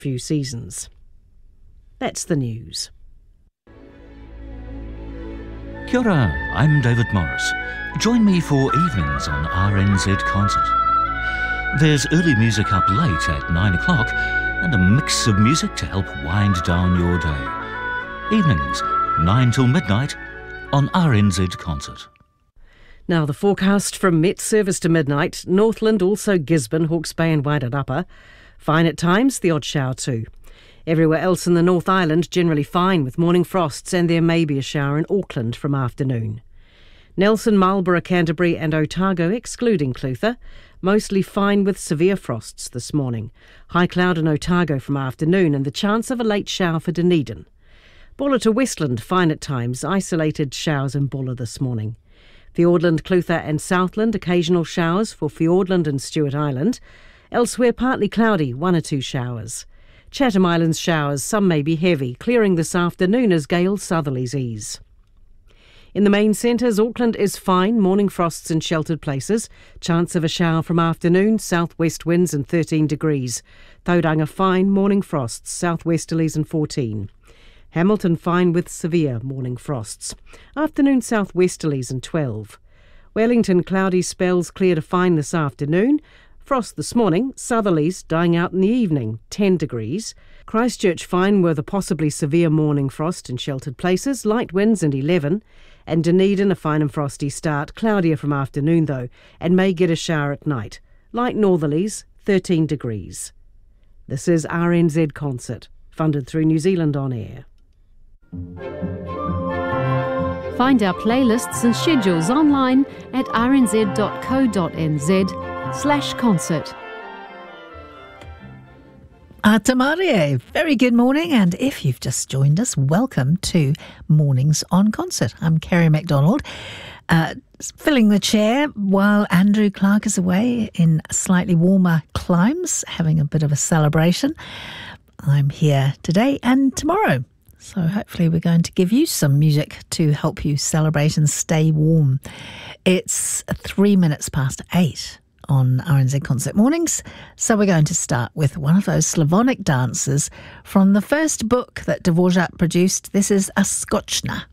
few seasons. That's the news. Kia ora, I'm David Morris. Join me for evenings on RNZ Concert. There's early music up late at 9 o'clock and a mix of music to help wind down your day. Evenings, 9 till midnight on RNZ Concert. Now the forecast from Met Service to midnight. Northland, also Gisborne, Hawke's Bay and Wairarapa. Fine at times, the odd shower too. Everywhere else in the North Island, generally fine with morning frosts, and there may be a shower in Auckland from afternoon. Nelson, Marlborough, Canterbury and Otago, excluding Clutha, mostly fine with severe frosts this morning. High cloud in Otago from afternoon and the chance of a late shower for Dunedin. Bulla to Westland, fine at times, isolated showers in Bulla this morning. Fiordland, Clutha and Southland, occasional showers for Fiordland and Stewart Island. Elsewhere partly cloudy, 1 or 2 showers. Chatham Islands showers, some may be heavy, clearing this afternoon as gale southerlies ease. In the main centres, Auckland is fine, morning frosts in sheltered places. Chance of a shower from afternoon, southwest winds and 13 degrees. Tauranga fine, morning frosts, southwesterlies and 14. Hamilton fine with severe morning frosts. Afternoon southwesterlies and 12. Wellington cloudy spells clear to fine this afternoon. Frost this morning, southerlies dying out in the evening, 10 degrees. Christchurch fine with a possibly severe morning frost in sheltered places, light winds and 11. And Dunedin a fine and frosty start, cloudier from afternoon though, and may get a shower at night. Light northerlies, 13 degrees. This is RNZ Concert, funded through New Zealand On Air. Find our playlists and schedules online at rnz.co.nz/concert. Tamarie, very good morning, and if you've just joined us, welcome to Mornings on Concert. I'm Kerry MacDonald, filling the chair while Andrew Clark is away in slightly warmer climes, having a bit of a celebration. I'm here today and tomorrow. So hopefully we're going to give you some music to help you celebrate and stay warm. It's 3 minutes past 8 on RNZ Concert Mornings. So we're going to start with one of those Slavonic dances from the first book that Dvorak produced. This is a Skochna.